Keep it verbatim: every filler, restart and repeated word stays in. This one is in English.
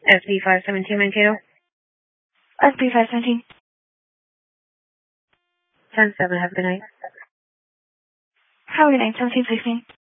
S B five seventeen Mankato. S B five seventeen. ten seven, have a good night. Have a good night, seventeen sixteen.